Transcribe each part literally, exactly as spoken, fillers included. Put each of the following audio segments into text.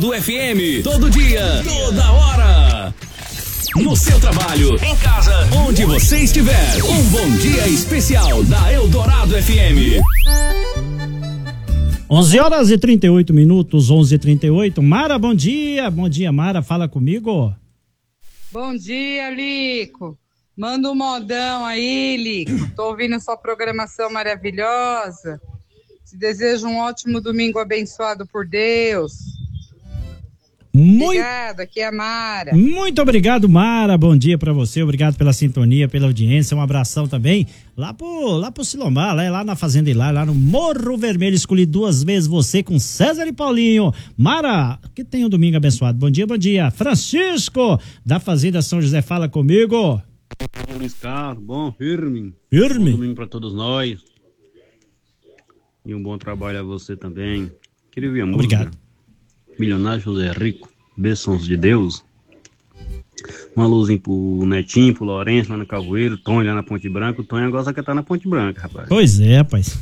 Eldorado F M, todo dia, toda hora. No seu trabalho, em casa, onde você estiver. Um bom dia especial da Eldorado F M. onze horas e trinta e oito minutos, onze e trinta e oito. Mara, bom dia. Bom dia, Mara. Fala comigo. Bom dia, Lico. Manda um modão aí, Lico. Tô ouvindo sua programação maravilhosa. Te desejo um ótimo domingo abençoado por Deus. Muito... Obrigada, aqui é a Mara. Muito obrigado, Mara. Bom dia pra você. Obrigado pela sintonia, pela audiência. Um abração também lá pro, lá pro Silomar, lá, lá na Fazenda Hilar, lá no Morro Vermelho. Escolhi duas vezes você com César e Paulinho. Mara, que tenha um domingo abençoado. Bom dia, bom dia. Francisco, da Fazenda São José, fala comigo. Bom dia, Luiz Carlos. Bom, firme. Firme. Bom domingo pra todos nós. E um bom trabalho a você também. Queria ouvir a música. Obrigado. Milionário José Rico, Bênçãos de Deus. Uma luzinha pro Netinho, pro Lourenço lá no Cavoeiro, Tonho lá na Ponte Branca. O Tonho agora só quer estar na Ponte Branca, rapaz. Pois é, rapaz.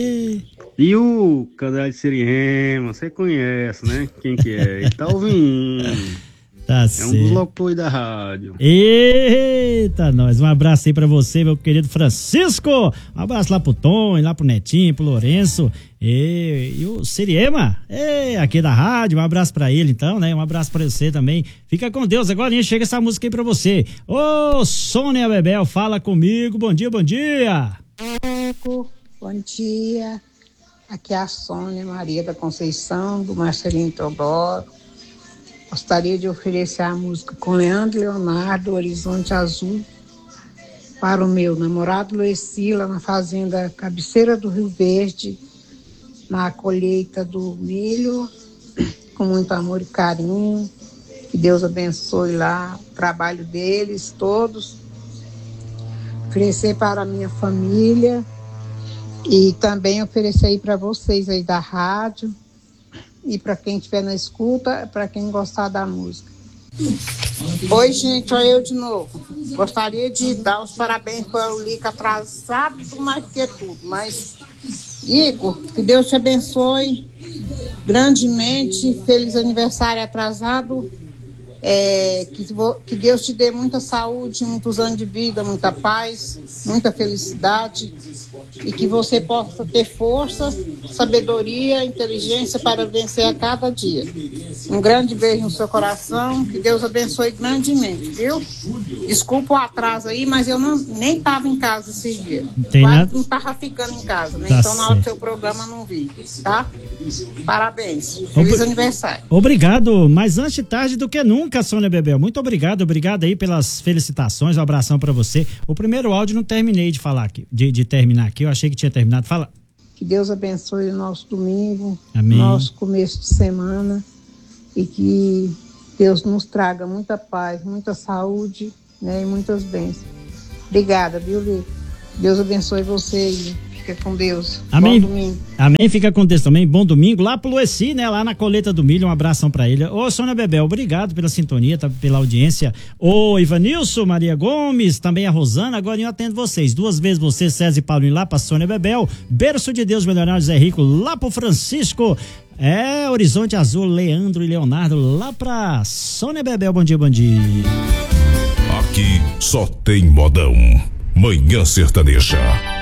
E o Cadê de Siriema, você conhece, né? Quem que é? Ele tá ouvindo. Tá é certo. um dos locutores da rádio. Eita, nós. Um abraço aí pra você, meu querido Francisco. Um abraço lá pro Tom, lá pro Netinho, pro Lourenço. E, e o Siriema, e, aqui da rádio. Um abraço pra ele, então, né? Um abraço pra você também. Fica com Deus. Agora chega essa música aí pra você. Ô, Sônia Bebel, fala comigo. Bom dia, bom dia. Bom dia. Aqui é a Sônia Maria da Conceição, do Marcelinho Teodoro. Gostaria de oferecer a música com Leandro Leonardo, Horizonte Azul, para o meu namorado Luecila, na fazenda Cabeceira do Rio Verde, na colheita do milho, com muito amor e carinho. Que Deus abençoe lá o trabalho deles todos. Oferecer para a minha família e também oferecer aí para vocês aí da rádio. E para quem estiver na escuta, para quem gostar da música. Oi, gente, olha eu de novo. Gostaria de dar os parabéns para o Lico atrasado, mais que tudo. Mas, Lico, que Deus te abençoe grandemente. Feliz aniversário atrasado. É, que, que Deus te dê muita saúde, muitos anos de vida, muita paz, muita felicidade. E que você possa ter força, sabedoria, inteligência para vencer a cada dia. Um grande beijo no seu coração, que Deus abençoe grandemente, viu? Desculpa o atraso aí, mas eu não, nem estava em casa esses dias. Tem Quase nada... não estava ficando em casa, né? Tá Então na hora do certo. seu programa não vi, tá? Parabéns, feliz Ob... aniversário. Obrigado, mas antes tarde do que nunca, Sônia Bebel. Muito obrigado, obrigado aí pelas felicitações, um abração pra você. O primeiro áudio não terminei de falar aqui, de, de terminar aqui, eu achei que tinha terminado. Fala. Que Deus abençoe o nosso domingo, Amém. Nosso começo de semana, e que Deus nos traga muita paz, muita saúde, né, e muitas bênçãos. Obrigada, viu, Lico? Deus abençoe você e fica com Deus. Amém. Bom domingo. Amém, fica com Deus também. Bom domingo lá pro Lueci, né? Lá na colheita do milho. Um abração pra ele. Ô, Sônia Bebel, obrigado pela sintonia, tá, pela audiência. Ô, Ivanilson, Maria Gomes, também a Rosana. Agora eu atendo vocês. Duas vezes você, César e Paulinho, lá pra Sônia Bebel. Berço de Deus, Milionário Zé Rico, lá pro Francisco. É, Horizonte Azul, Leandro e Leonardo, lá pra Sônia Bebel. Bom dia, bom dia. Aqui só tem modão. Manhã Sertaneja.